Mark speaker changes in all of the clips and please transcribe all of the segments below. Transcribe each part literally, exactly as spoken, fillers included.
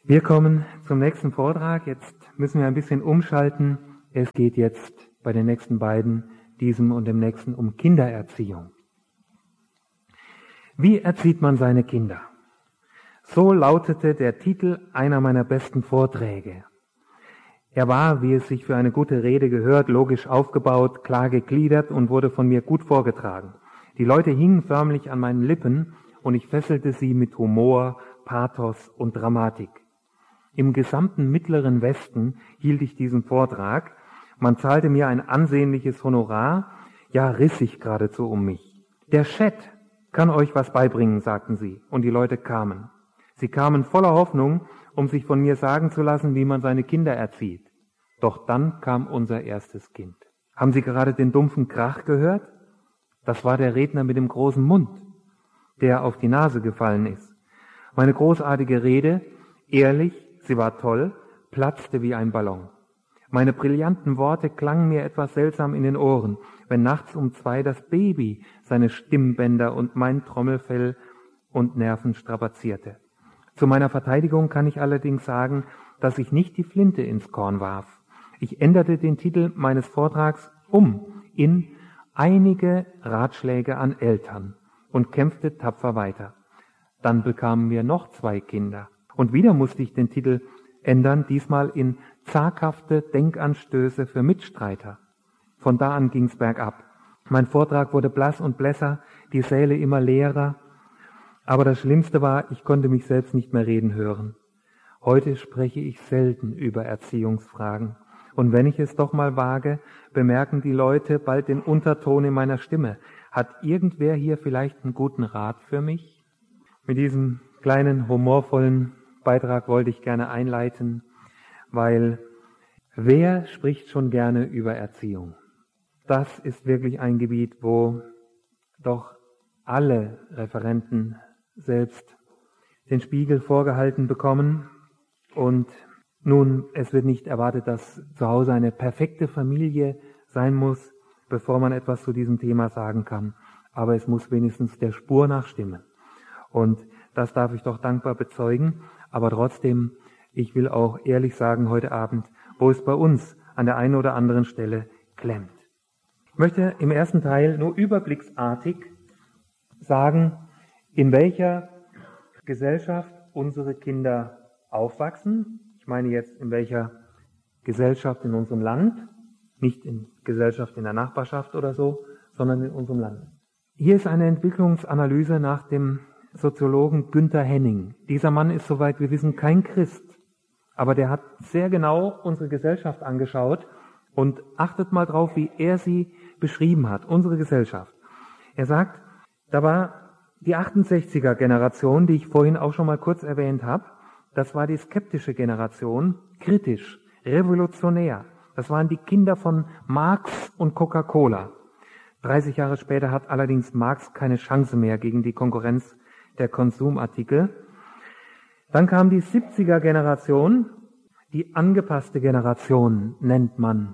Speaker 1: Wir kommen zum nächsten Vortrag. Jetzt müssen wir ein bisschen umschalten. Es geht jetzt bei den nächsten beiden, diesem und dem nächsten, um Kindererziehung. Wie erzieht man seine Kinder? So lautete der Titel einer meiner besten Vorträge. Er war, wie es sich für eine gute Rede gehört, logisch aufgebaut, klar gegliedert und wurde von mir gut vorgetragen. Die Leute hingen förmlich an meinen Lippen und ich fesselte sie mit Humor, Pathos und Dramatik. Im gesamten mittleren Westen hielt ich diesen Vortrag. Man zahlte mir ein ansehnliches Honorar, ja riss sich geradezu um mich. Der Chat kann euch was beibringen, sagten sie, und die Leute kamen. Sie kamen voller Hoffnung, um sich von mir sagen zu lassen, wie man seine Kinder erzieht. Doch dann kam unser erstes Kind. Haben Sie gerade den dumpfen Krach gehört? Das war der Redner mit dem großen Mund, der auf die Nase gefallen ist. Meine großartige Rede, ehrlich, sie war toll, platzte wie ein Ballon. Meine brillanten Worte klangen mir etwas seltsam in den Ohren, wenn nachts um zwei das Baby seine Stimmbänder und mein Trommelfell und Nerven strapazierte. Zu meiner Verteidigung kann ich allerdings sagen, dass ich nicht die Flinte ins Korn warf. Ich änderte den Titel meines Vortrags um in Einige Ratschläge an Eltern und kämpfte tapfer weiter. Dann bekamen wir noch zwei Kinder. Und wieder musste ich den Titel ändern, diesmal in Zaghafte Denkanstöße für Mitstreiter. Von da an ging's bergab. Mein Vortrag wurde blass und blässer, die Säle immer leerer. Aber das Schlimmste war, ich konnte mich selbst nicht mehr reden hören. Heute spreche ich selten über Erziehungsfragen. Und wenn ich es doch mal wage, bemerken die Leute bald den Unterton in meiner Stimme. Hat irgendwer hier vielleicht einen guten Rat für mich? Mit diesem kleinen, humorvollen Beitrag wollte ich gerne einleiten, weil wer spricht schon gerne über Erziehung? Das ist wirklich ein Gebiet, wo doch alle Referenten selbst den Spiegel vorgehalten bekommen. Und nun, es wird nicht erwartet, dass zu Hause eine perfekte Familie sein muss, bevor man etwas zu diesem Thema sagen kann. Aber es muss wenigstens der Spur nach stimmen. Und das darf ich doch dankbar bezeugen. Aber trotzdem, ich will auch ehrlich sagen heute Abend, wo es bei uns an der einen oder anderen Stelle klemmt. Ich möchte im ersten Teil nur überblicksartig sagen, in welcher Gesellschaft unsere Kinder aufwachsen. Ich meine jetzt, in welcher Gesellschaft in unserem Land, nicht in Gesellschaft in der Nachbarschaft oder so, sondern in unserem Land. Hier ist eine Entwicklungsanalyse nach dem Soziologen Günther Henning. Dieser Mann ist, soweit wir wissen, kein Christ, aber der hat sehr genau unsere Gesellschaft angeschaut und achtet mal drauf, wie er sie beschrieben hat, unsere Gesellschaft. Er sagt, da war die achtundsechziger Generation, die ich vorhin auch schon mal kurz erwähnt habe, das war die skeptische Generation, kritisch, revolutionär. Das waren die Kinder von Marx und Coca-Cola. dreißig Jahre später hat allerdings Marx keine Chance mehr gegen die Konkurrenz der Konsumartikel. Dann kam die siebziger Generation, die angepasste Generation nennt man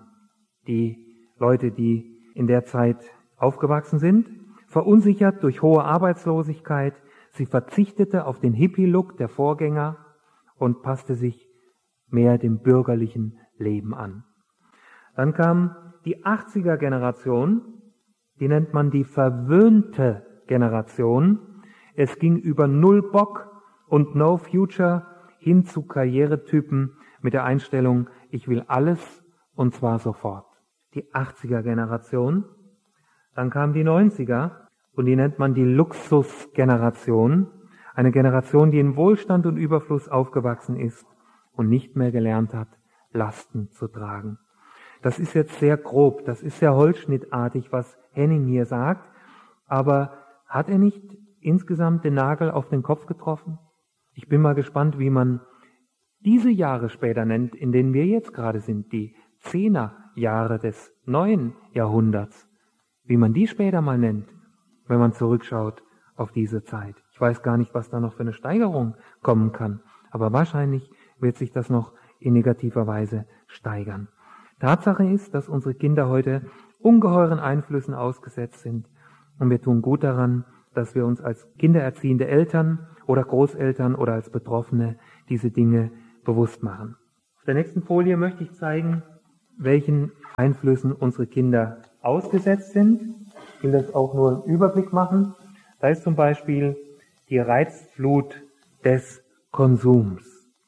Speaker 1: die Leute, die in der Zeit aufgewachsen sind, verunsichert durch hohe Arbeitslosigkeit. Sie verzichtete auf den Hippie-Look der Vorgänger und passte sich mehr dem bürgerlichen Leben an. Dann kam die achtziger Generation, die nennt man die verwöhnte Generation. Es ging über Null Bock und No Future hin zu Karrieretypen mit der Einstellung, ich will alles und zwar sofort. Die achtziger Generation. Dann kam die neunziger und die nennt man die Luxusgeneration. Eine Generation, die in Wohlstand und Überfluss aufgewachsen ist und nicht mehr gelernt hat, Lasten zu tragen. Das ist jetzt sehr grob, das ist sehr holzschnittartig, was Henning hier sagt, aber hat er nicht insgesamt den Nagel auf den Kopf getroffen? Ich bin mal gespannt, wie man diese Jahre später nennt, in denen wir jetzt gerade sind, die Zehnerjahre des neuen Jahrhunderts, wie man die später mal nennt, wenn man zurückschaut auf diese Zeit. Ich weiß gar nicht, was da noch für eine Steigerung kommen kann, aber wahrscheinlich wird sich das noch in negativer Weise steigern. Tatsache ist, dass unsere Kinder heute ungeheuren Einflüssen ausgesetzt sind und wir tun gut daran, dass wir uns als kindererziehende Eltern oder Großeltern oder als Betroffene diese Dinge bewusst machen. Auf der nächsten Folie möchte ich zeigen, welchen Einflüssen unsere Kinder ausgesetzt sind. Ich will das auch nur im Überblick machen. Da ist zum Beispiel die Reizflut des Konsums.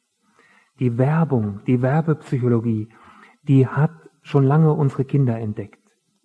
Speaker 1: Die Werbung, die Werbepsychologie, die hat schon lange unsere Kinder entdeckt.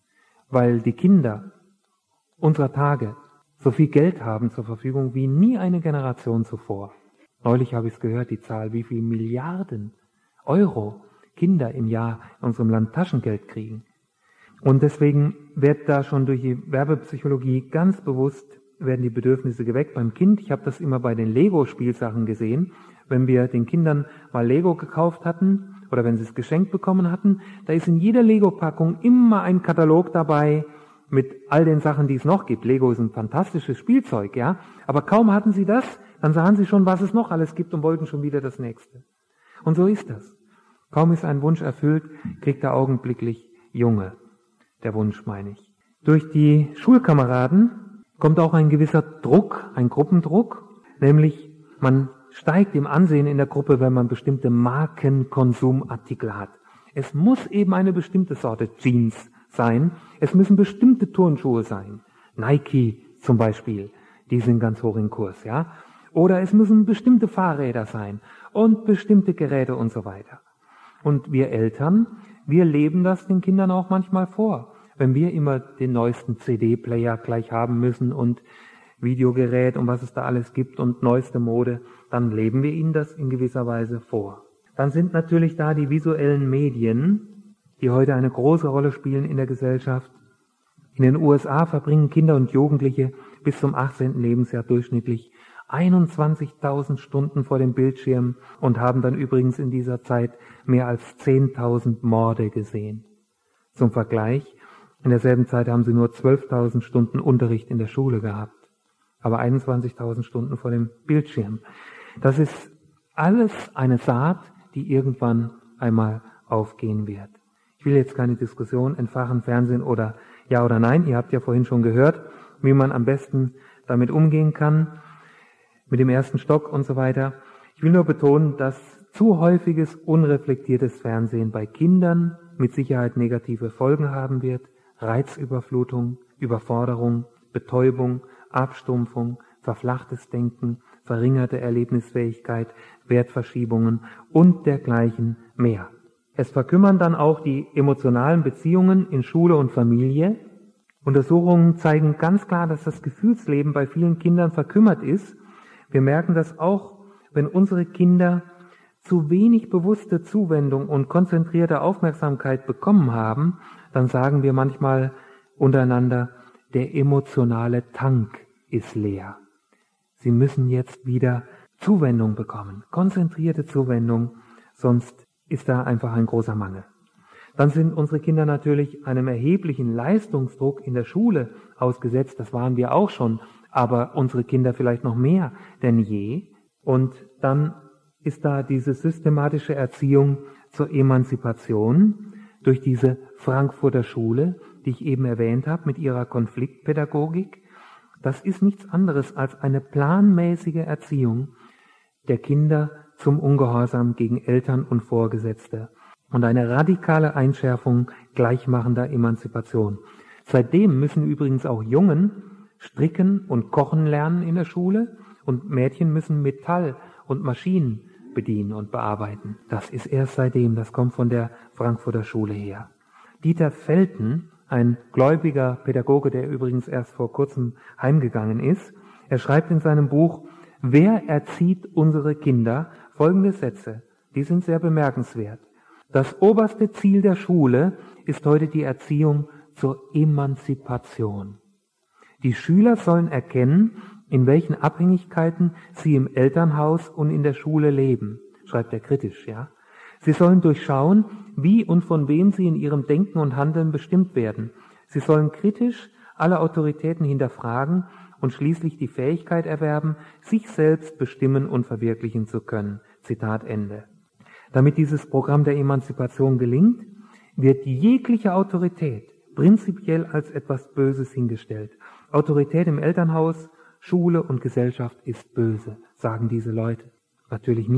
Speaker 1: Weil die Kinder unserer Tage so viel Geld haben zur Verfügung wie nie eine Generation zuvor. Neulich habe ich es gehört, die Zahl, wie viel Milliarden Euro Kinder im Jahr in unserem Land Taschengeld kriegen. Und deswegen wird da schon durch die Werbepsychologie ganz bewusst, werden die Bedürfnisse geweckt beim Kind. Ich habe das immer bei den Lego-Spielsachen gesehen. Wenn wir den Kindern mal Lego gekauft hatten oder wenn sie es geschenkt bekommen hatten, da ist in jeder Lego-Packung immer ein Katalog dabei mit all den Sachen, die es noch gibt. Lego ist ein fantastisches Spielzeug, ja. Aber kaum hatten sie das, dann sahen sie schon, was es noch alles gibt und wollten schon wieder das Nächste. Und so ist das. Kaum ist ein Wunsch erfüllt, kriegt er augenblicklich Junge. Der Wunsch, meine ich. Durch die Schulkameraden kommt auch ein gewisser Druck, ein Gruppendruck, nämlich man steigt im Ansehen in der Gruppe, wenn man bestimmte Markenkonsumartikel hat. Es muss eben eine bestimmte Sorte Jeans sein, es müssen bestimmte Turnschuhe sein, Nike zum Beispiel, die sind ganz hoch im Kurs, ja. Oder es müssen bestimmte Fahrräder sein und bestimmte Geräte und so weiter. Und wir Eltern, wir leben das den Kindern auch manchmal vor. Wenn wir immer den neuesten C D-Player gleich haben müssen und Videogerät und was es da alles gibt und neueste Mode, dann leben wir ihnen das in gewisser Weise vor. Dann sind natürlich da die visuellen Medien, die heute eine große Rolle spielen in der Gesellschaft. In den U S A verbringen Kinder und Jugendliche bis zum achtzehnten Lebensjahr durchschnittlich einundzwanzigtausend Stunden vor dem Bildschirm und haben dann übrigens in dieser Zeit mehr als zehntausend Morde gesehen. Zum Vergleich, in derselben Zeit haben sie nur zwölftausend Stunden Unterricht in der Schule gehabt, aber einundzwanzigtausend Stunden vor dem Bildschirm. Das ist alles eine Saat, die irgendwann einmal aufgehen wird. Ich will jetzt keine Diskussion entfachen, Fernsehen oder ja oder nein. Ihr habt ja vorhin schon gehört, wie man am besten damit umgehen kann, mit dem ersten Stock und so weiter. Ich will nur betonen, dass zu häufiges, unreflektiertes Fernsehen bei Kindern mit Sicherheit negative Folgen haben wird. Reizüberflutung, Überforderung, Betäubung, Abstumpfung, verflachtes Denken, verringerte Erlebnisfähigkeit, Wertverschiebungen und dergleichen mehr. Es verkümmern dann auch die emotionalen Beziehungen in Schule und Familie. Untersuchungen zeigen ganz klar, dass das Gefühlsleben bei vielen Kindern verkümmert ist. Wir merken das auch, wenn unsere Kinder zu wenig bewusste Zuwendung und konzentrierte Aufmerksamkeit bekommen haben, dann sagen wir manchmal untereinander, der emotionale Tank ist leer. Sie müssen jetzt wieder Zuwendung bekommen, konzentrierte Zuwendung, sonst ist da einfach ein großer Mangel. Dann sind unsere Kinder natürlich einem erheblichen Leistungsdruck in der Schule ausgesetzt, das waren wir auch schon, aber unsere Kinder vielleicht noch mehr denn je. Und dann ist da diese systematische Erziehung zur Emanzipation durch diese Frankfurter Schule, die ich eben erwähnt habe, mit ihrer Konfliktpädagogik. Das ist nichts anderes als eine planmäßige Erziehung der Kinder zum Ungehorsam gegen Eltern und Vorgesetzte und eine radikale Einschärfung gleichmachender Emanzipation. Seitdem müssen übrigens auch Jungen stricken und kochen lernen in der Schule und Mädchen müssen Metall und Maschinen bedienen und bearbeiten. Das ist erst seitdem, das kommt von der Frankfurter Schule her. Dieter Felten, ein gläubiger Pädagoge, der übrigens erst vor kurzem heimgegangen ist, er schreibt in seinem Buch Wer erzieht unsere Kinder? Folgende Sätze, die sind sehr bemerkenswert. Das oberste Ziel der Schule ist heute die Erziehung zur Emanzipation. Die Schüler sollen erkennen, in welchen Abhängigkeiten sie im Elternhaus und in der Schule leben, schreibt er kritisch, ja. Sie sollen durchschauen, wie und von wem sie in ihrem Denken und Handeln bestimmt werden. Sie sollen kritisch alle Autoritäten hinterfragen und schließlich die Fähigkeit erwerben, sich selbst bestimmen und verwirklichen zu können. Zitat Ende. Damit dieses Programm der Emanzipation gelingt, wird jegliche Autorität prinzipiell als etwas Böses hingestellt. Autorität im Elternhaus, Schule und Gesellschaft ist böse, sagen diese Leute. Natürlich nicht,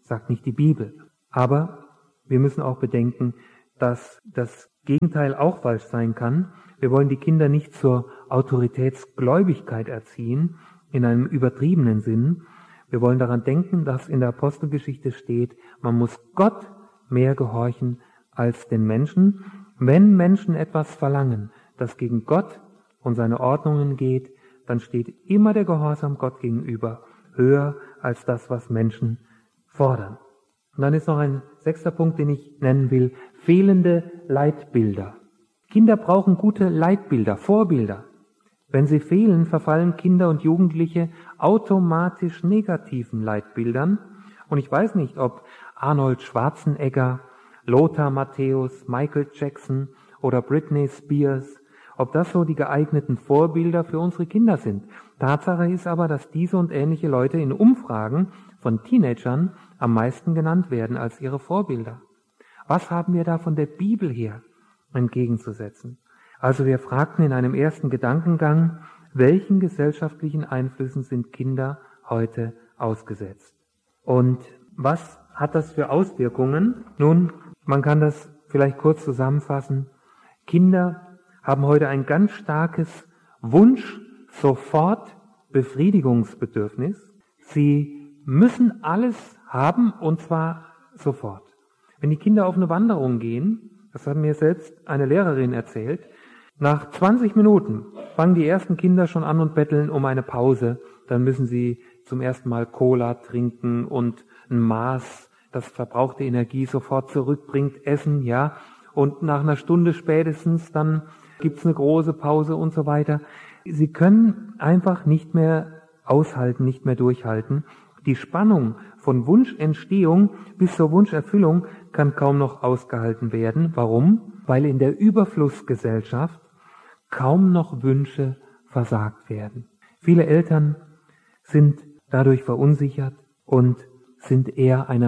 Speaker 1: sagt nicht die Bibel. Aber wir müssen auch bedenken, dass das Gegenteil auch falsch sein kann. Wir wollen die Kinder nicht zur Autoritätsgläubigkeit erziehen, in einem übertriebenen Sinn. Wir wollen daran denken, dass in der Apostelgeschichte steht, man muss Gott mehr gehorchen als den Menschen. Wenn Menschen etwas verlangen, das gegen Gott und seine Ordnungen geht, dann steht immer der Gehorsam Gott gegenüber höher als das, was Menschen fordern. Und dann ist noch ein sechster Punkt, den ich nennen will, fehlende Leitbilder. Kinder brauchen gute Leitbilder, Vorbilder. Wenn sie fehlen, verfallen Kinder und Jugendliche automatisch negativen Leitbildern. Und ich weiß nicht, ob Arnold Schwarzenegger, Lothar Matthäus, Michael Jackson oder Britney Spears, ob das so die geeigneten Vorbilder für unsere Kinder sind. Tatsache ist aber, dass diese und ähnliche Leute in Umfragen von Teenagern am meisten genannt werden als ihre Vorbilder. Was haben wir da von der Bibel her entgegenzusetzen? Also wir fragten in einem ersten Gedankengang, welchen gesellschaftlichen Einflüssen sind Kinder heute ausgesetzt? Und was hat das für Auswirkungen? Nun, man kann das vielleicht kurz zusammenfassen. Kinder haben heute ein ganz starkes Wunsch, sofort Befriedigungsbedürfnis. Sie müssen alles haben und zwar sofort. Wenn die Kinder auf eine Wanderung gehen, das hat mir selbst eine Lehrerin erzählt, nach zwanzig Minuten fangen die ersten Kinder schon an und betteln um eine Pause. Dann müssen sie zum ersten Mal Cola trinken und ein Maß, das verbrauchte Energie sofort zurückbringt, essen, ja. Und nach einer Stunde spätestens, dann gibt's eine große Pause und so weiter. Sie können einfach nicht mehr aushalten, nicht mehr durchhalten. Die Spannung von Wunschentstehung bis zur Wunscherfüllung kann kaum noch ausgehalten werden. Warum? Weil in der Überflussgesellschaft kaum noch Wünsche versagt werden. Viele Eltern sind dadurch verunsichert und sind eher einer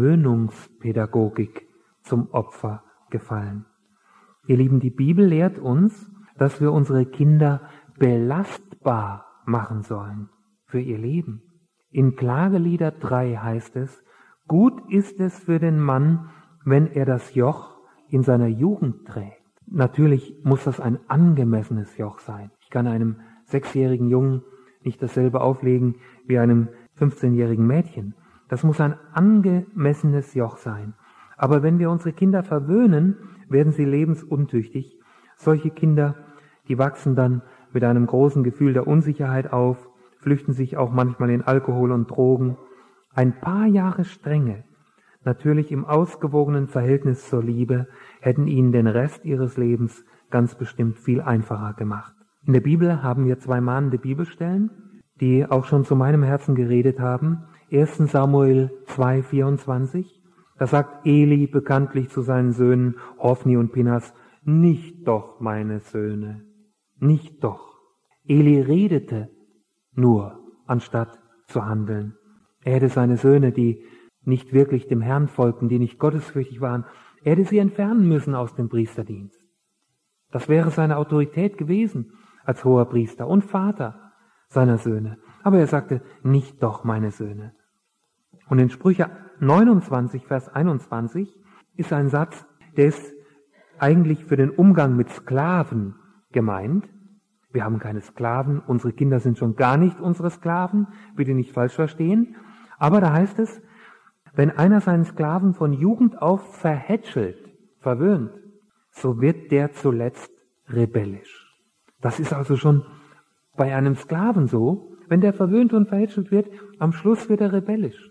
Speaker 1: Verwöhnungspädagogik zum Opfer gefallen. Ihr Lieben, die Bibel lehrt uns, dass wir unsere Kinder belastbar machen sollen für ihr Leben. In Klagelieder drei heißt es, gut ist es für den Mann, wenn er das Joch in seiner Jugend trägt. Natürlich muss das ein angemessenes Joch sein. Ich kann einem sechsjährigen Jungen nicht dasselbe auflegen wie einem fünfzehnjährigen Mädchen. Das muss ein angemessenes Joch sein. Aber wenn wir unsere Kinder verwöhnen, werden sie lebensuntüchtig. Solche Kinder, die wachsen dann mit einem großen Gefühl der Unsicherheit auf, flüchten sich auch manchmal in Alkohol und Drogen. Ein paar Jahre Strenge, natürlich im ausgewogenen Verhältnis zur Liebe, hätten ihnen den Rest ihres Lebens ganz bestimmt viel einfacher gemacht. In der Bibel haben wir zwei mahnende Bibelstellen, die auch schon zu meinem Herzen geredet haben. erster Samuel zwei vierundzwanzig, da sagt Eli bekanntlich zu seinen Söhnen Hofni und Pinhas, nicht doch, meine Söhne, nicht doch. Eli redete nur, anstatt zu handeln. Er hätte seine Söhne, die nicht wirklich dem Herrn folgten, die nicht gottesfürchtig waren, er hätte sie entfernen müssen aus dem Priesterdienst. Das wäre seine Autorität gewesen als hoher Priester und Vater seiner Söhne. Aber er sagte, nicht doch, meine Söhne. Und in Sprüche neunundzwanzig, Vers einundzwanzig ist ein Satz, der ist eigentlich für den Umgang mit Sklaven gemeint. Wir haben keine Sklaven, unsere Kinder sind schon gar nicht unsere Sklaven, bitte nicht falsch verstehen. Aber da heißt es, wenn einer seinen Sklaven von Jugend auf verhätschelt, verwöhnt, so wird der zuletzt rebellisch. Das ist also schon bei einem Sklaven so, wenn der verwöhnt und verhätschelt wird, am Schluss wird er rebellisch.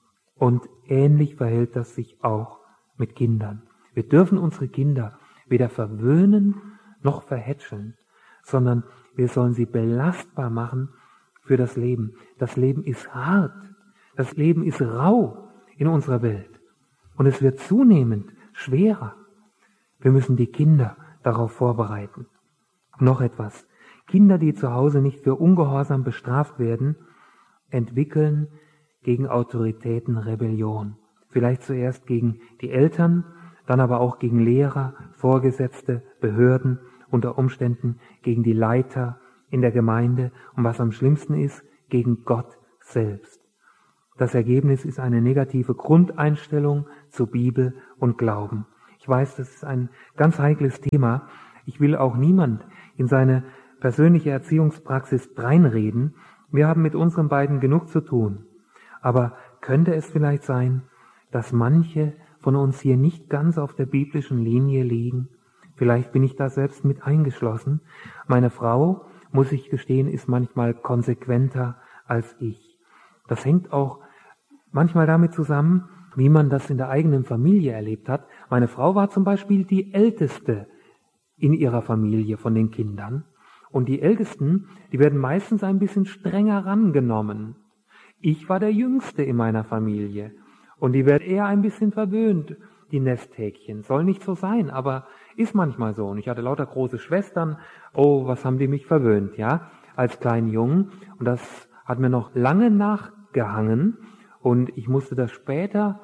Speaker 1: Und ähnlich verhält das sich auch mit Kindern. Wir dürfen unsere Kinder weder verwöhnen noch verhätscheln, sondern wir sollen sie belastbar machen für das Leben. Das Leben ist hart, das Leben ist rau in unserer Welt und es wird zunehmend schwerer. Wir müssen die Kinder darauf vorbereiten. Noch etwas. Kinder, die zu Hause nicht für Ungehorsam bestraft werden, entwickeln gegen Autoritäten Rebellion. Vielleicht zuerst gegen die Eltern, dann aber auch gegen Lehrer, Vorgesetzte, Behörden, unter Umständen gegen die Leiter in der Gemeinde und was am schlimmsten ist, gegen Gott selbst. Das Ergebnis ist eine negative Grundeinstellung zur Bibel und Glauben. Ich weiß, das ist ein ganz heikles Thema. Ich will auch niemand in seine persönliche Erziehungspraxis dreinreden. Wir haben mit unseren beiden genug zu tun. Aber könnte es vielleicht sein, dass manche von uns hier nicht ganz auf der biblischen Linie liegen? Vielleicht bin ich da selbst mit eingeschlossen. Meine Frau, muss ich gestehen, ist manchmal konsequenter als ich. Das hängt auch manchmal damit zusammen, wie man das in der eigenen Familie erlebt hat. Meine Frau war zum Beispiel die Älteste in ihrer Familie von den Kindern. Und die Ältesten, die werden meistens ein bisschen strenger rangenommen. Ich war der Jüngste in meiner Familie. Und die werden eher ein bisschen verwöhnt, die Nesthäkchen. Soll nicht so sein, aber ist manchmal so. Und ich hatte lauter große Schwestern. Oh, was haben die mich verwöhnt, ja, als kleinen Jungen. Und das hat mir noch lange nachgehangen. Und ich musste das später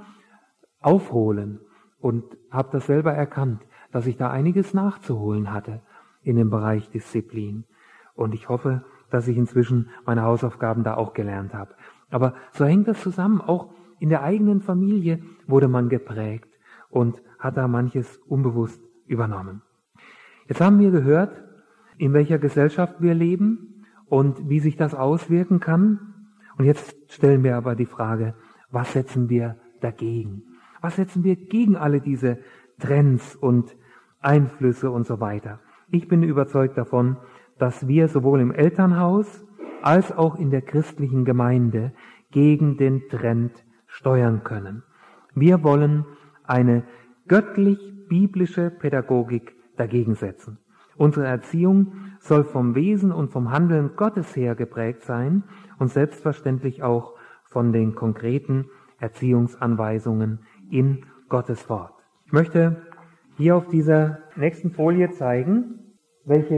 Speaker 1: aufholen und habe das selber erkannt, dass ich da einiges nachzuholen hatte in dem Bereich Disziplin. Und ich hoffe, dass ich inzwischen meine Hausaufgaben da auch gelernt habe. Aber so hängt das zusammen. Auch in der eigenen Familie wurde man geprägt und hat da manches unbewusst übernommen. Jetzt haben wir gehört, in welcher Gesellschaft wir leben und wie sich das auswirken kann. Und jetzt stellen wir aber die Frage, was setzen wir dagegen? Was setzen wir gegen alle diese Trends und Einflüsse und so weiter? Ich bin überzeugt davon, dass wir sowohl im Elternhaus als auch in der christlichen Gemeinde gegen den Trend steuern können. Wir wollen eine göttlich-biblische Pädagogik dagegen setzen. Unsere Erziehung soll vom Wesen und vom Handeln Gottes her geprägt sein und selbstverständlich auch von den konkreten Erziehungsanweisungen in Gottes Wort. Ich möchte hier auf dieser nächsten Folie zeigen, welche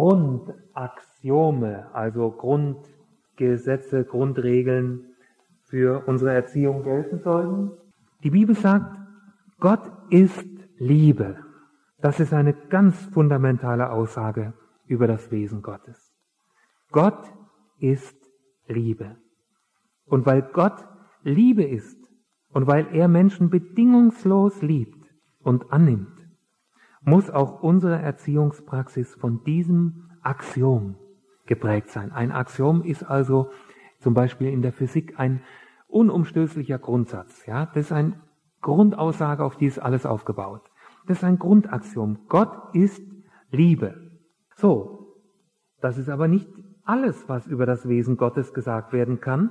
Speaker 1: Grundaxiome, also Grundgesetze, Grundregeln für unsere Erziehung gelten sollten. Die Bibel sagt, Gott ist Liebe. Das ist eine ganz fundamentale Aussage über das Wesen Gottes. Gott ist Liebe. Und weil Gott Liebe ist und weil er Menschen bedingungslos liebt und annimmt, muss auch unsere Erziehungspraxis von diesem Axiom geprägt sein. Ein Axiom ist also zum Beispiel in der Physik ein unumstößlicher Grundsatz. Ja, das ist eine Grundaussage, auf die ist alles aufgebaut. Das ist ein Grundaxiom. Gott ist Liebe. So, das ist aber nicht alles, was über das Wesen Gottes gesagt werden kann.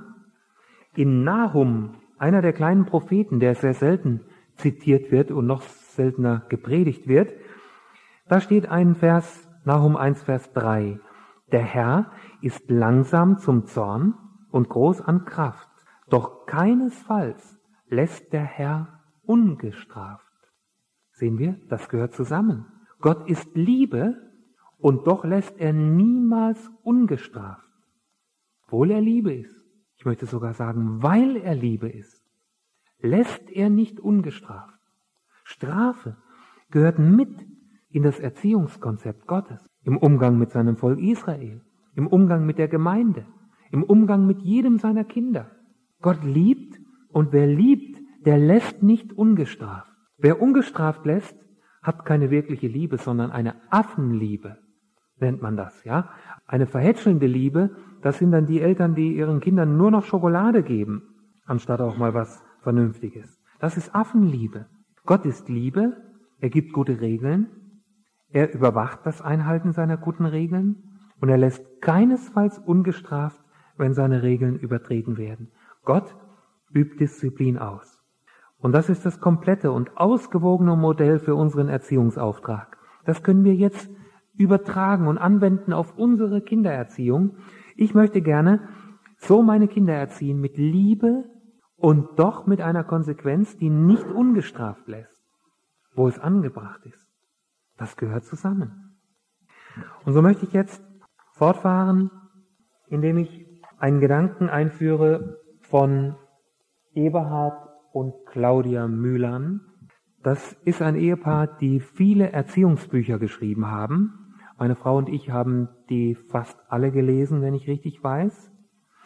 Speaker 1: In Nahum, einer der kleinen Propheten, der sehr selten zitiert wird und noch seltener gepredigt wird, da steht ein Vers, Nahum eins, Vers drei. Der Herr ist langsam zum Zorn und groß an Kraft, doch keinesfalls lässt der Herr ungestraft. Sehen wir, das gehört zusammen. Gott ist Liebe und doch lässt er niemals ungestraft. Obwohl er Liebe ist. Ich möchte sogar sagen, weil er Liebe ist, lässt er nicht ungestraft. Strafe gehört mit in das Erziehungskonzept Gottes. Im Umgang mit seinem Volk Israel, im Umgang mit der Gemeinde, im Umgang mit jedem seiner Kinder. Gott liebt und wer liebt, der lässt nicht ungestraft. Wer ungestraft lässt, hat keine wirkliche Liebe, sondern eine Affenliebe, nennt man das, ja? Eine verhätschelnde Liebe, das sind dann die Eltern, die ihren Kindern nur noch Schokolade geben, anstatt auch mal was Vernünftiges. Das ist Affenliebe. Gott ist Liebe, er gibt gute Regeln, er überwacht das Einhalten seiner guten Regeln und er lässt keinesfalls ungestraft, wenn seine Regeln übertreten werden. Gott übt Disziplin aus. Und das ist das komplette und ausgewogene Modell für unseren Erziehungsauftrag. Das können wir jetzt übertragen und anwenden auf unsere Kindererziehung. Ich möchte gerne so meine Kinder erziehen mit Liebe und doch mit einer Konsequenz, die nicht ungestraft lässt, wo es angebracht ist. Das gehört zusammen. Und so möchte ich jetzt fortfahren, indem ich einen Gedanken einführe von Eberhard und Claudia Mühlern. Das ist ein Ehepaar, die viele Erziehungsbücher geschrieben haben. Meine Frau und ich haben die fast alle gelesen, wenn ich richtig weiß.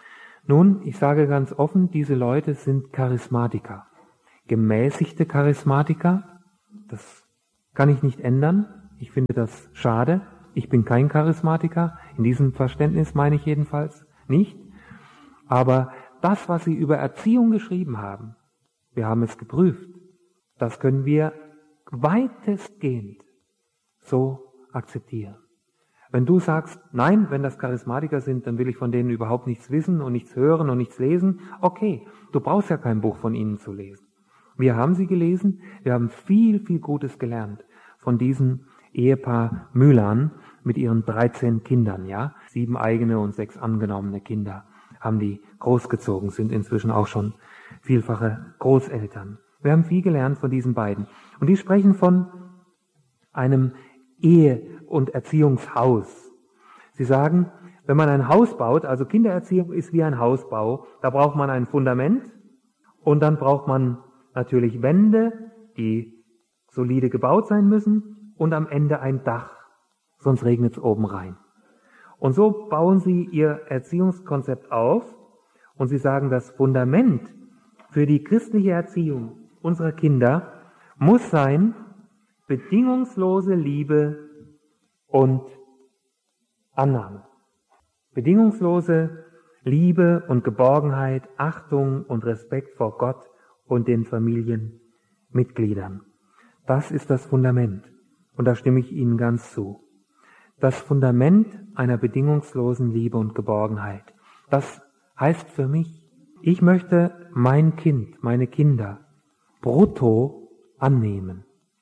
Speaker 1: Nun, ich sage ganz offen, diese Leute sind Charismatiker. Gemäßigte Charismatiker, das kann ich nicht ändern. Ich finde das schade. Ich bin kein Charismatiker. In diesem Verständnis meine ich jedenfalls nicht. Aber das, was sie über Erziehung geschrieben haben, wir haben es geprüft, das können wir weitestgehend so akzeptieren. Wenn du sagst, nein, wenn das Charismatiker sind, dann will ich von denen überhaupt nichts wissen und nichts hören und nichts lesen, okay, du brauchst ja kein Buch von ihnen zu lesen. Wir haben sie gelesen, wir haben viel, viel Gutes gelernt von diesem Ehepaar Mühlern mit ihren dreizehn Kindern, ja, sieben eigene und sechs angenommene Kinder haben die großgezogen, sind inzwischen auch schon vielfache Großeltern. Wir haben viel gelernt von diesen beiden. Und die sprechen von einem Ehe- und Erziehungshaus. Sie sagen, wenn man ein Haus baut, also Kindererziehung ist wie ein Hausbau, da braucht man ein Fundament und dann braucht man natürlich Wände, die solide gebaut sein müssen und am Ende ein Dach, sonst regnet es oben rein. Und so bauen sie ihr Erziehungskonzept auf und sie sagen, das Fundament für die christliche Erziehung unserer Kinder muss sein bedingungslose Liebe und Annahme. Bedingungslose Liebe und Geborgenheit, Achtung und Respekt vor Gott und den Familienmitgliedern. Das ist das Fundament. Und da stimme ich Ihnen ganz zu. Das Fundament einer bedingungslosen Liebe und Geborgenheit. Das heißt für mich, ich möchte mein Kind, meine Kinder brutto annehmen.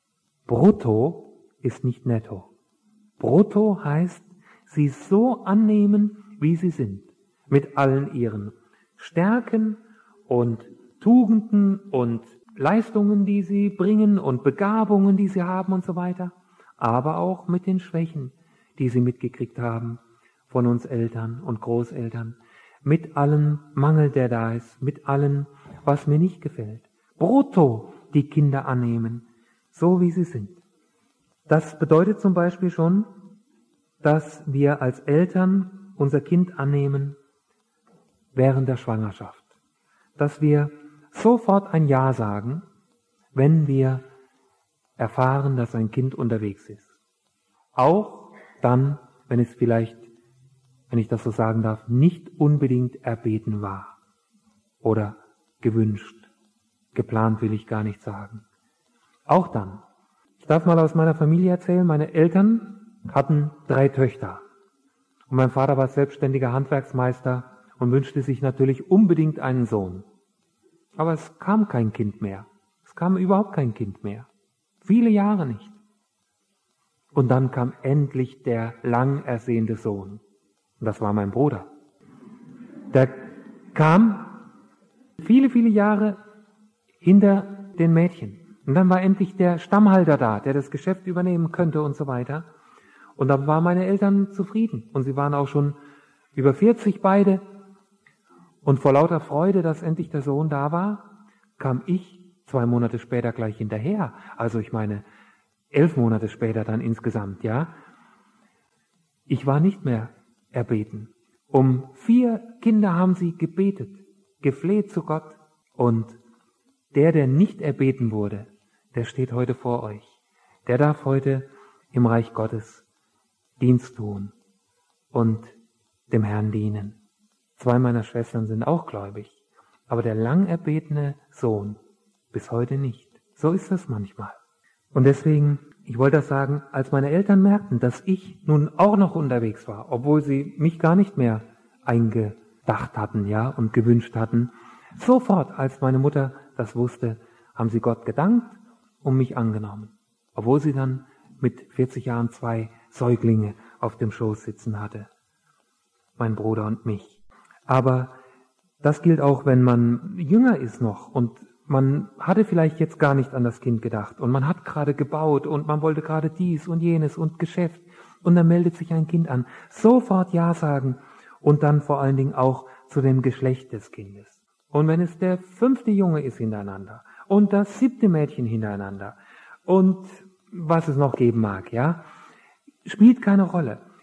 Speaker 1: Brutto ist nicht netto. Brutto heißt, sie so annehmen, wie sie sind. Mit allen ihren Stärken und Tugenden und Leistungen, die sie bringen und Begabungen, die sie haben und so weiter. Aber auch mit den Schwächen, die sie mitgekriegt haben von uns Eltern und Großeltern. Mit allem Mangel, der da ist, mit allem, was mir nicht gefällt. Brutto die Kinder annehmen, so wie sie sind. Das bedeutet zum Beispiel schon, dass wir als Eltern unser Kind annehmen während der Schwangerschaft. Dass wir sofort ein Ja sagen, wenn wir erfahren, dass ein Kind unterwegs ist. Auch dann, wenn es vielleicht, wenn ich das so sagen darf, nicht unbedingt erbeten war oder gewünscht. Geplant will ich gar nicht sagen. Auch dann. Ich darf mal aus meiner Familie erzählen, meine Eltern hatten drei Töchter. Und mein Vater war selbstständiger Handwerksmeister und wünschte sich natürlich unbedingt einen Sohn. Aber es kam kein Kind mehr. Es kam überhaupt kein Kind mehr. Viele Jahre nicht. Und dann kam endlich der lang ersehnte Sohn. Und das war mein Bruder. Der kam viele, viele Jahre hinter den Mädchen. Und dann war endlich der Stammhalter da, der das Geschäft übernehmen könnte und so weiter. Und dann waren meine Eltern zufrieden. Und sie waren auch schon über vierzig beide. Und vor lauter Freude, dass endlich der Sohn da war, kam ich zwei Monate später gleich hinterher. Also ich meine, elf Monate später dann insgesamt, ja. Ich war nicht mehr erbeten. Um vier Kinder haben sie gebetet, gefleht zu Gott. Und der, der nicht erbeten wurde, der steht heute vor euch. Der darf heute im Reich Gottes Dienst tun und dem Herrn dienen. Zwei meiner Schwestern sind auch gläubig, aber der lang erbetene Sohn bis heute nicht. So ist das manchmal. Und deswegen, ich wollte das sagen, als meine Eltern merkten, dass ich nun auch noch unterwegs war, obwohl sie mich gar nicht mehr eingedacht hatten, ja, und gewünscht hatten, sofort, als meine Mutter das wusste, haben sie Gott gedankt und mich angenommen. Obwohl sie dann mit vierzig Jahren zwei Säuglinge auf dem Schoß sitzen hatte. Mein Bruder und mich. Aber das gilt auch, wenn man jünger ist noch und man hatte vielleicht jetzt gar nicht an das Kind gedacht und man hat gerade gebaut und man wollte gerade dies und jenes und Geschäft und dann meldet sich ein Kind an. Sofort Ja sagen und dann vor allen Dingen auch zu dem Geschlecht des Kindes. Und wenn es der fünfte Junge ist hintereinander und das siebte Mädchen hintereinander und was es noch geben mag, ja, spielt keine Rolle.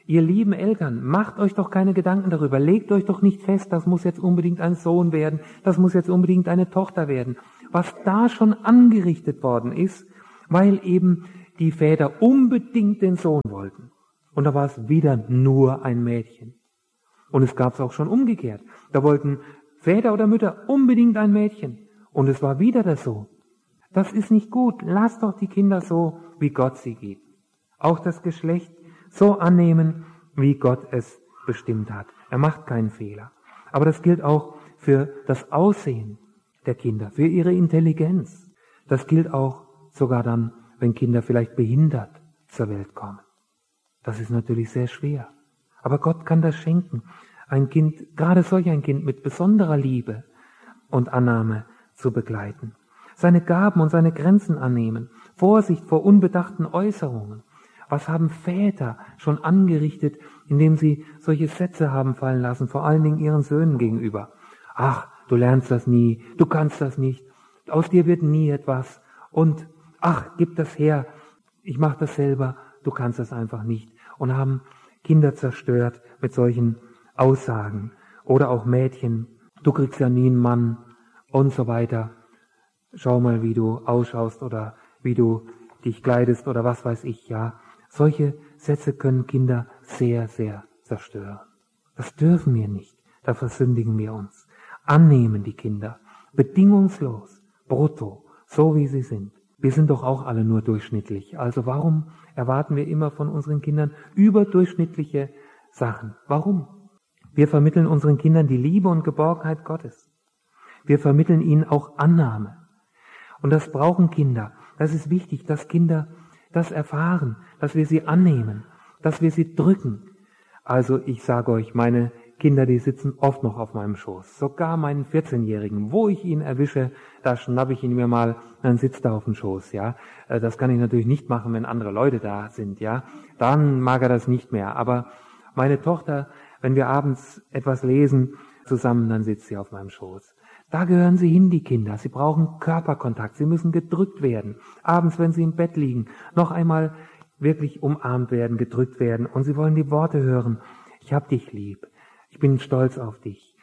Speaker 1: Ihr lieben Eltern, macht euch doch keine Gedanken darüber. Legt euch doch nicht fest, das muss jetzt unbedingt ein Sohn werden, das muss jetzt unbedingt eine Tochter werden. Was da schon angerichtet worden ist, weil eben die Väter unbedingt den Sohn wollten. Und da war es wieder nur ein Mädchen. Und es gab es auch schon umgekehrt. Da wollten Väter oder Mütter unbedingt ein Mädchen. Und es war wieder der Sohn. Das ist nicht gut. Lasst doch die Kinder so, wie Gott sie gibt. Auch das Geschlecht so annehmen, wie Gott es bestimmt hat. Er macht keinen Fehler. Aber das gilt auch für das Aussehen der Kinder, für ihre Intelligenz. Das gilt auch sogar dann, wenn Kinder vielleicht behindert zur Welt kommen. Das ist natürlich sehr schwer. Aber Gott kann das schenken. Ein Kind, gerade solch ein Kind mit besonderer Liebe und Annahme zu begleiten. Seine Gaben und seine Grenzen annehmen. Vorsicht vor unbedachten Äußerungen. Was haben Väter schon angerichtet, indem sie solche Sätze haben fallen lassen, vor allen Dingen ihren Söhnen gegenüber. Ach, du lernst das nie, du kannst das nicht, aus dir wird nie etwas. Und ach, gib das her, ich mach das selber, du kannst das einfach nicht. Und haben Kinder zerstört mit solchen Aussagen. Oder auch Mädchen, du kriegst ja nie einen Mann und so weiter. Schau mal, wie du ausschaust oder wie du dich kleidest oder was weiß ich, ja. Solche Sätze können Kinder sehr, sehr zerstören. Das dürfen wir nicht. Da versündigen wir uns. Annehmen die Kinder. Bedingungslos. Brutto. So wie sie sind. Wir sind doch auch alle nur durchschnittlich. Also warum erwarten wir immer von unseren Kindern überdurchschnittliche Sachen? Warum? Wir vermitteln unseren Kindern die Liebe und Geborgenheit Gottes. Wir vermitteln ihnen auch Annahme. Und das brauchen Kinder. Das ist wichtig, dass Kinder das erfahren, dass wir sie annehmen, dass wir sie drücken. Also ich sage euch, meine Kinder, die sitzen oft noch auf meinem Schoß. Sogar meinen vierzehnjährigen, wo ich ihn erwische, da schnappe ich ihn mir mal, dann sitzt er auf dem Schoß, ja. Das kann ich natürlich nicht machen, wenn andere Leute da sind, ja. Dann mag er das nicht mehr. Aber meine Tochter, wenn wir abends etwas lesen zusammen, dann sitzt sie auf meinem Schoß. Da gehören sie hin, die Kinder. Sie brauchen Körperkontakt. Sie müssen gedrückt werden. Abends, wenn sie im Bett liegen, noch einmal wirklich umarmt werden, gedrückt werden. Und sie wollen die Worte hören. Ich hab dich lieb. Ich bin stolz auf dich.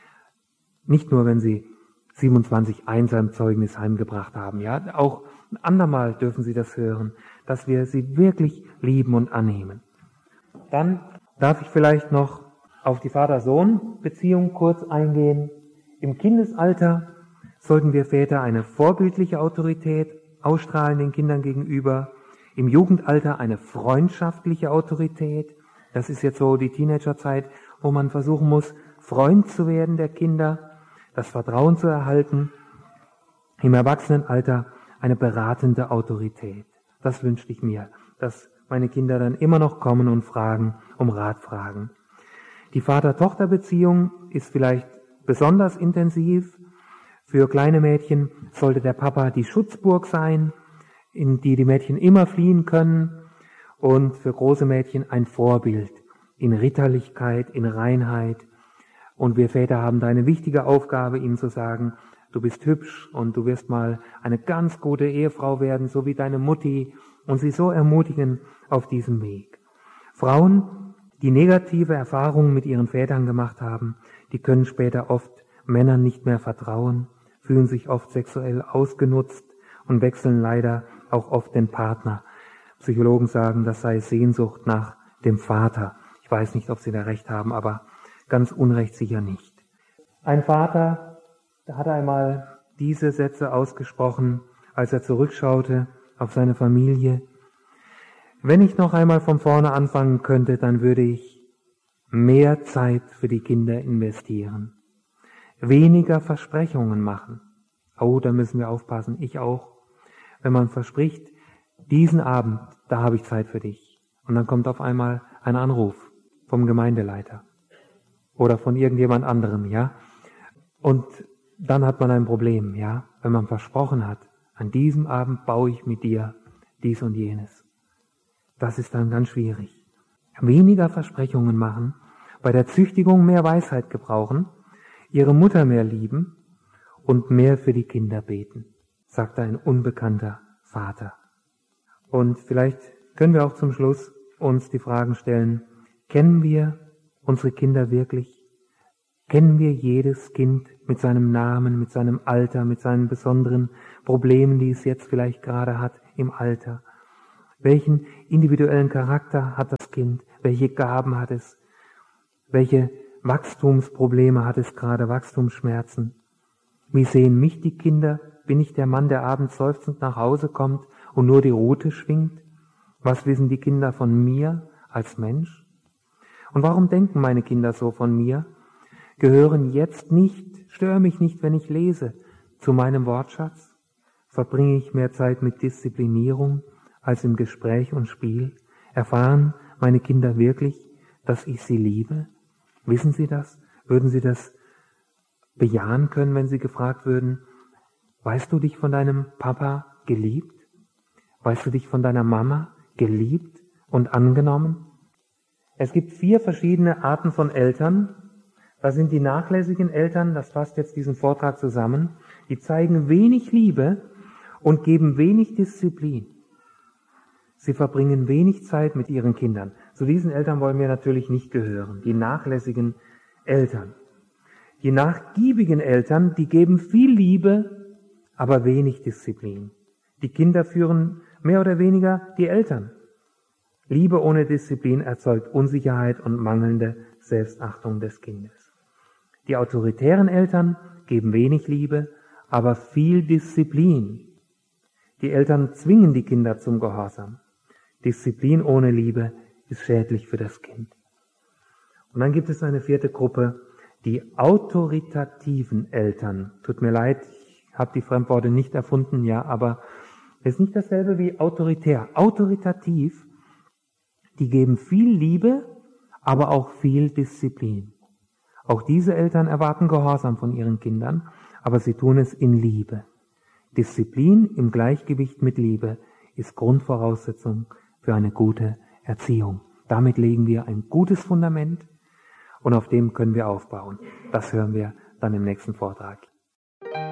Speaker 1: Nicht nur, wenn sie siebenundzwanzig Einser im Zeugnis heimgebracht haben. Ja, auch ein andermal dürfen sie das hören, dass wir sie wirklich lieben und annehmen. Dann darf ich vielleicht noch auf die Vater-Sohn-Beziehung kurz eingehen. Im Kindesalter sollten wir Väter eine vorbildliche Autorität ausstrahlen den Kindern gegenüber. Im Jugendalter eine freundschaftliche Autorität. Das ist jetzt so die Teenagerzeit, wo man versuchen muss, Freund zu werden der Kinder, das Vertrauen zu erhalten. Im Erwachsenenalter eine beratende Autorität. Das wünschte ich mir, dass meine Kinder dann immer noch kommen und fragen, um Rat fragen. Die Vater-Tochter-Beziehung ist vielleicht besonders intensiv. Für kleine Mädchen sollte der Papa die Schutzburg sein, in die die Mädchen immer fliehen können, und für große Mädchen ein Vorbild in Ritterlichkeit, in Reinheit. Und wir Väter haben da eine wichtige Aufgabe, ihnen zu sagen, du bist hübsch und du wirst mal eine ganz gute Ehefrau werden, so wie deine Mutti, und sie so ermutigen auf diesem Weg. Frauen, die negative Erfahrungen mit ihren Vätern gemacht haben, die können später oft Männern nicht mehr vertrauen, fühlen sich oft sexuell ausgenutzt und wechseln leider auch oft den Partner. Psychologen sagen, das sei Sehnsucht nach dem Vater. Ich weiß nicht, ob sie da recht haben, aber ganz unrecht sicher nicht. Ein Vater, der hat einmal diese Sätze ausgesprochen, als er zurückschaute auf seine Familie. Wenn ich noch einmal von vorne anfangen könnte, dann würde ich mehr Zeit für die Kinder investieren. Weniger Versprechungen machen. Oh, da müssen wir aufpassen, ich auch. Wenn man verspricht, diesen Abend, da habe ich Zeit für dich. Und dann kommt auf einmal ein Anruf vom Gemeindeleiter oder von irgendjemand anderem, ja. Und dann hat man ein Problem, ja, wenn man versprochen hat, an diesem Abend baue ich mit dir dies und jenes. Das ist dann ganz schwierig. Weniger Versprechungen machen, bei der Züchtigung mehr Weisheit gebrauchen, ihre Mutter mehr lieben und mehr für die Kinder beten, sagte ein unbekannter Vater. Und vielleicht können wir auch zum Schluss uns die Fragen stellen, Kennen wir unsere Kinder wirklich? Kennen wir jedes Kind mit seinem Namen, mit seinem Alter, mit seinen besonderen Problemen, die es jetzt vielleicht gerade hat im Alter? Welchen individuellen Charakter hat das Kind? Welche Gaben hat es? Welche Wachstumsprobleme hat es gerade, Wachstumsschmerzen? Wie sehen mich die Kinder? Bin ich der Mann, der abends seufzend nach Hause kommt und nur die Rute schwingt? Was wissen die Kinder von mir als Mensch? Und warum denken meine Kinder so von mir? Gehören jetzt nicht, störe mich nicht, wenn ich lese, zu meinem Wortschatz? Verbringe ich mehr Zeit mit Disziplinierung als im Gespräch und Spiel? Erfahren meine Kinder wirklich, dass ich sie liebe? Wissen sie das? Würden sie das bejahen können, wenn sie gefragt würden, weißt du dich von deinem Papa geliebt? Weißt du dich von deiner Mama geliebt und angenommen? Es gibt vier verschiedene Arten von Eltern. Das sind die nachlässigen Eltern, das fasst jetzt diesen Vortrag zusammen. Die zeigen wenig Liebe und geben wenig Disziplin. Sie verbringen wenig Zeit mit ihren Kindern. Zu diesen Eltern wollen wir natürlich nicht gehören, die nachlässigen Eltern. Die nachgiebigen Eltern, die geben viel Liebe, aber wenig Disziplin. Die Kinder führen mehr oder weniger die Eltern. Liebe ohne Disziplin erzeugt Unsicherheit und mangelnde Selbstachtung des Kindes. Die autoritären Eltern geben wenig Liebe, aber viel Disziplin. Die Eltern zwingen die Kinder zum Gehorsam. Disziplin ohne Liebe ist schädlich für das Kind. Und dann gibt es eine vierte Gruppe, die autoritativen Eltern. Tut mir leid, ich habe die Fremdworte nicht erfunden, ja, aber es ist nicht dasselbe wie autoritär. Autoritativ, die geben viel Liebe, aber auch viel Disziplin. Auch diese Eltern erwarten Gehorsam von ihren Kindern, aber sie tun es in Liebe. Disziplin im Gleichgewicht mit Liebe ist Grundvoraussetzung für eine gute Erziehung. Damit legen wir ein gutes Fundament und auf dem können wir aufbauen. Das hören wir dann im nächsten Vortrag.